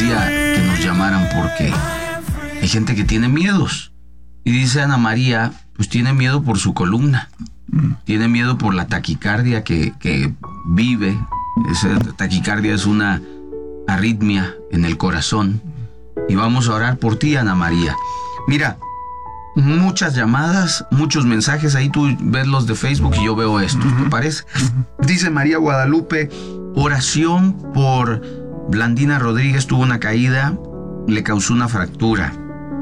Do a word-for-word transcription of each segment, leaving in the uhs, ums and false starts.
decía que nos llamaran porque hay gente que tiene miedos. Y dice Ana María, pues tiene miedo por su columna. Mm. Tiene miedo por la taquicardia que, que vive. Esa taquicardia es una arritmia en el corazón. Y vamos a orar por ti, Ana María. Mira, muchas llamadas, muchos mensajes. Ahí tú ves los de Facebook y yo veo estos, ¿te parece? Dice María Guadalupe, oración por Blandina Rodríguez, tuvo una caída, le causó una fractura.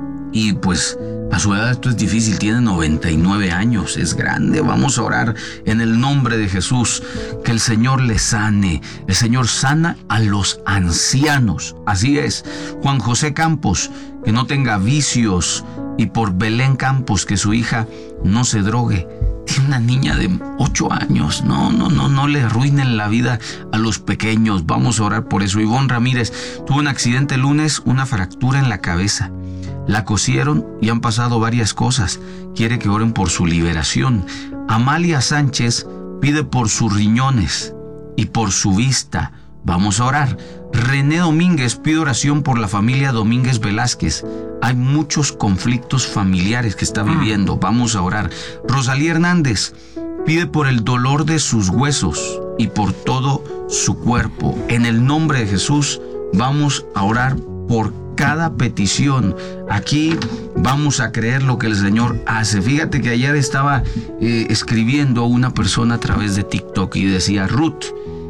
Y pues a su edad esto es difícil, tiene noventa y nueve años, es grande. Vamos a orar en el nombre de Jesús, que el Señor le sane. El Señor sana a los ancianos, así es. Juan José Campos, que no tenga vicios. Y por Belén Campos, que su hija no se drogue. Tiene una niña de ocho años. No, no, no, no le arruinen la vida a los pequeños. Vamos a orar por eso. Ivonne Ramírez tuvo un accidente el lunes, una fractura en la cabeza. La cosieron y han pasado varias cosas. Quiere que oren por su liberación. Amalia Sánchez pide por sus riñones y por su vista. Vamos a orar. René Domínguez pide oración por la familia Domínguez Velázquez. Hay muchos conflictos familiares que está viviendo. Vamos a orar. Rosalía Hernández pide por el dolor de sus huesos y por todo su cuerpo. En el nombre de Jesús vamos a orar por cada petición. Aquí vamos a creer lo que el Señor hace. Fíjate que ayer estaba eh, escribiendo una persona a través de TikTok y decía, Ruth,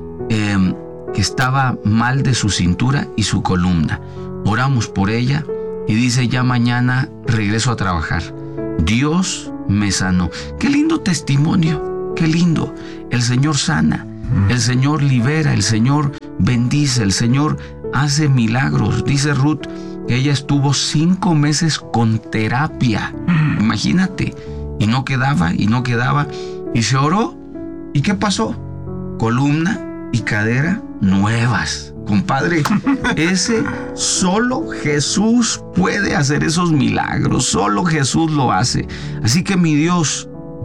eh, que estaba mal de su cintura y su columna. Oramos por ella y dice, ya mañana regreso a trabajar. Dios me sanó. Qué lindo testimonio, qué lindo. El Señor sana, el Señor libera, el Señor bendice, el Señor hace milagros. Dice Ruth que ella estuvo cinco meses con terapia. Imagínate. Y no quedaba, y no quedaba. Y se oró. ¿Y qué pasó? Columna y cadera nuevas. Compadre, ese solo Jesús puede hacer esos milagros. Solo Jesús lo hace. Así que mi Dios,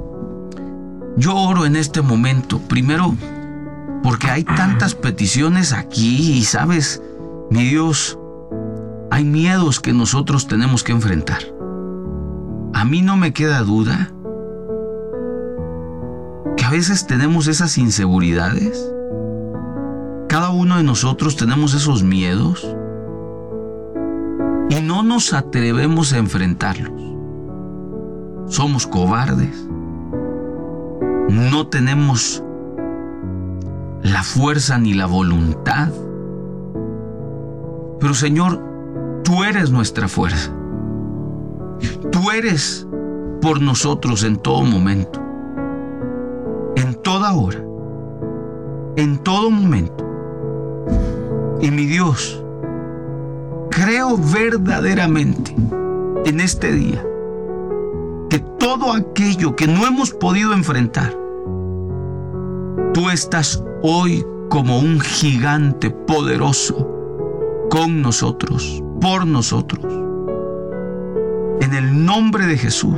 yo oro en este momento. Primero, porque hay tantas peticiones aquí y sabes, mi Dios, hay miedos que nosotros tenemos que enfrentar. A mí no me queda duda que a veces tenemos esas inseguridades. Cada uno de nosotros tenemos esos miedos y no nos atrevemos a enfrentarlos. Somos cobardes. No tenemos la fuerza ni la voluntad. Pero Señor, tú eres nuestra fuerza. Tú eres por nosotros en todo momento, en toda hora, en todo momento. Y mi Dios, creo verdaderamente en este día que todo aquello que no hemos podido enfrentar, tú estás hoy como un gigante poderoso con nosotros, por nosotros. En el nombre de Jesús,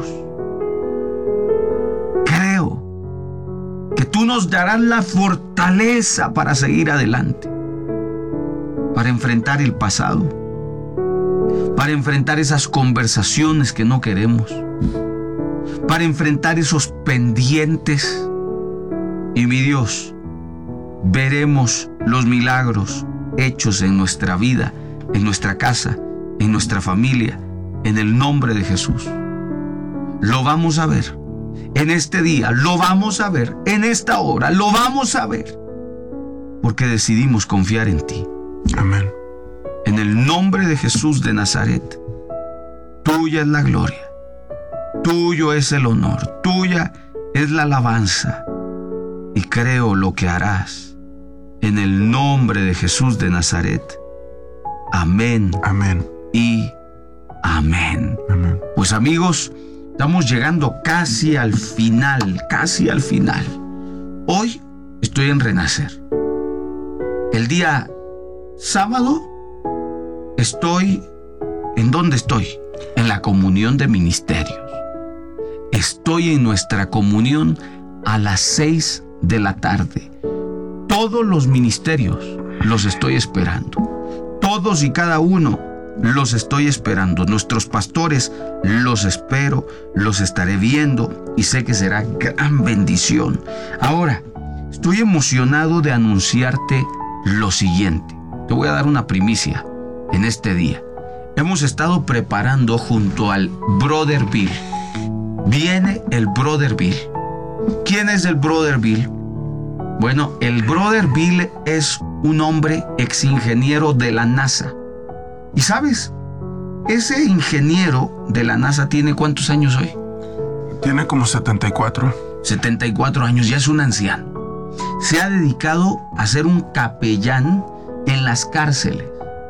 creo que tú nos darás la fortaleza para seguir adelante, para enfrentar el pasado, para enfrentar esas conversaciones que no queremos, para enfrentar esos pendientes. Y mi Dios, veremos los milagros hechos en nuestra vida, en nuestra casa, en nuestra familia, en el nombre de Jesús. Lo vamos a ver en este día, lo vamos a ver en esta hora, lo vamos a ver, porque decidimos confiar en ti. Amén. En el nombre de Jesús de Nazaret, tuya es la gloria, tuyo es el honor, tuya es la alabanza, y creo lo que harás. En el nombre de Jesús de Nazaret. Amén. Amén. Y amén. Amén. Pues amigos, estamos llegando casi al final, casi al final. Hoy estoy en Renacer. El día sábado estoy, ¿en dónde estoy? En la comunión de ministerios. Estoy en nuestra comunión a las seis de la tarde. Todos los ministerios los estoy esperando. Todos Todos y cada uno los estoy esperando. Nuestros pastores los espero, los estaré viendo y sé que será gran bendición. Ahora, estoy emocionado de anunciarte lo siguiente. Te voy a dar una primicia en este día. Hemos estado preparando junto al Brother Bill. Viene el Brother Bill. ¿Quién es el Brother Bill? Bueno, el Brother Bill es un hombre ex ingeniero de la NASA. ¿Y sabes? Ese ingeniero de la NASA tiene ¿cuántos años hoy? Tiene como setenta y cuatro. setenta y cuatro años, ya es un anciano. Se ha dedicado a ser un capellán en las cárceles,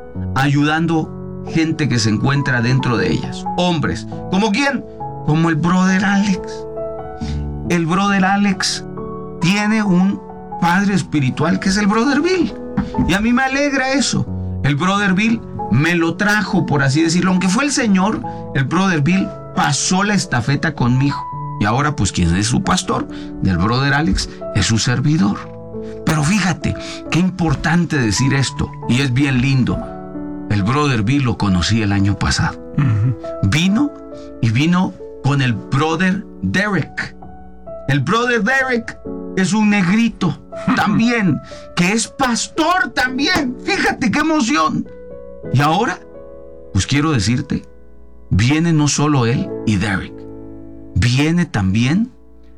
ayudando gente que se encuentra dentro de ellas. Hombres. ¿Como quién? Como el Brother Alex. El Brother Alex tiene un padre espiritual que es el Brother Bill. Y a mí me alegra eso. El Brother Bill me lo trajo, por así decirlo. Aunque fue el Señor, el Brother Bill pasó la estafeta conmigo. Y ahora, pues, quien es su pastor del Brother Alex es su servidor. Pero fíjate, qué importante decir esto. Y es bien lindo. El Brother Bill lo conocí el año pasado. Uh-huh. Vino y vino con el Brother Derek. El Brother Derek es un negrito también, que es pastor también. Fíjate qué emoción. Y ahora, pues quiero decirte, viene no solo él y Derek, viene también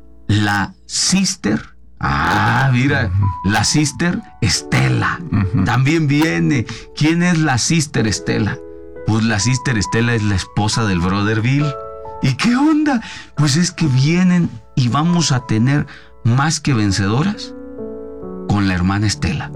la sister. Ah, mira, la sister Estela. Uh-huh. También viene. ¿Quién es la sister Estela? Pues la sister Estela es la esposa del Brother Bill. ¿Y qué onda? Pues es que vienen y vamos a tener más que vencedoras con la hermana Estela.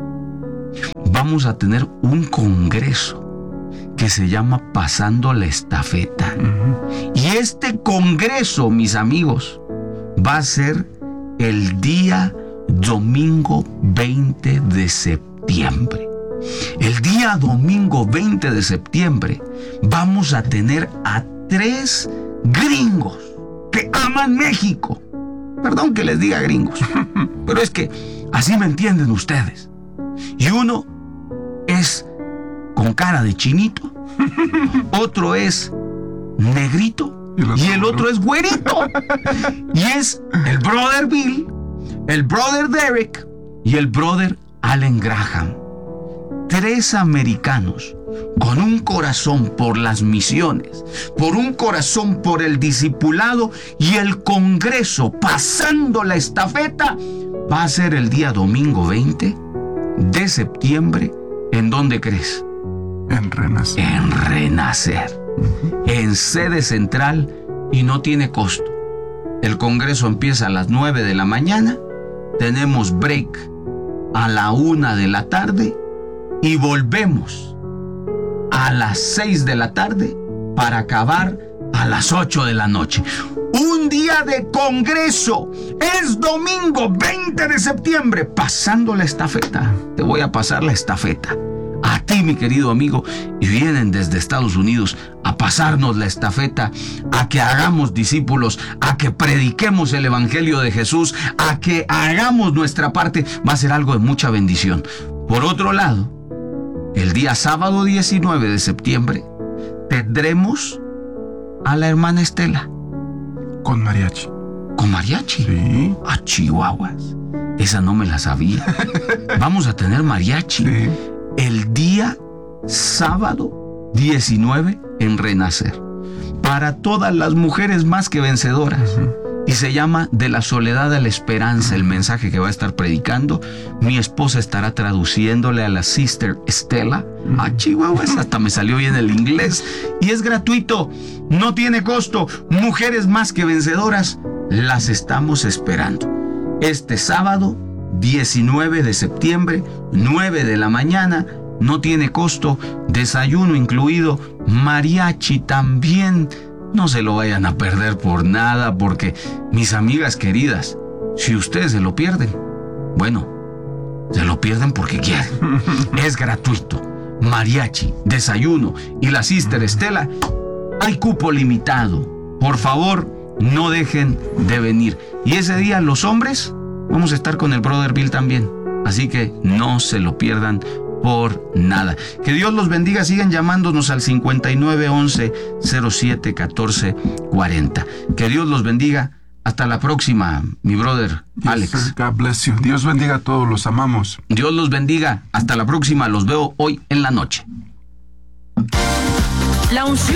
Vamos a tener un congreso que se llama Pasando la Estafeta. Uh-huh. Y este congreso, mis amigos, va a ser el día domingo veinte de septiembre. El día domingo veinte de septiembre vamos a tener a tres gringos que aman México. Perdón que les diga gringos, pero es que así me entienden ustedes. Y uno es con cara de chinito, otro es negrito y el otro es güerito. Y es el Brother Bill, el Brother Derek y el Brother Allen Graham. Tres americanos con un corazón por las misiones, por un corazón por el discipulado y el congreso pasando la estafeta. Va a ser el día domingo veinte de septiembre. ¿En dónde crees? En Renacer. En Renacer. Uh-huh. En sede central y no tiene costo. El congreso empieza a las nueve de la mañana. Tenemos break a la una de la tarde y volvemos a las seis de la tarde para acabar a las ocho de la noche. Un día de congreso. Es domingo veinte de septiembre. Pasando la estafeta. Te voy a pasar la estafeta a ti, mi querido amigo. Y vienen desde Estados Unidos a pasarnos la estafeta, a que hagamos discípulos, a que prediquemos el evangelio de Jesús, a que hagamos nuestra parte. Va a ser algo de mucha bendición. Por otro lado, el día sábado diecinueve de septiembre tendremos a la hermana Estela. Con mariachi. ¿Con mariachi? Sí. A Chihuahuas. Esa no me la sabía. Vamos a tener mariachi. Sí. El día sábado diecinueve en Renacer. Para todas las mujeres más que vencedoras. Uh-huh. Y se llama De la soledad a la esperanza, el mensaje que va a estar predicando. Mi esposa estará traduciéndole a la sister Estela. A Chihuahua, hasta me salió bien el inglés. Y es gratuito, no tiene costo. Mujeres más que vencedoras, las estamos esperando. Este sábado, diecinueve de septiembre, nueve de la mañana, no tiene costo, desayuno incluido, mariachi también. No se lo vayan a perder por nada, porque, mis amigas queridas, si ustedes se lo pierden, bueno, se lo pierden porque quieren. Es gratuito. Mariachi, desayuno y la sister Estela. Hay cupo limitado. Por favor, no dejen de venir. Y ese día los hombres vamos a estar con el Brother Bill también. Así que no se lo pierdan por nada. Que Dios los bendiga. Sigan llamándonos al cincuenta y nueve once cero siete catorce cuarenta. Que Dios los bendiga. Hasta la próxima, mi brother Alex. Yes, God bless you. Dios bendiga a todos, los amamos. Dios los bendiga. Hasta la próxima. Los veo hoy en la noche. La unción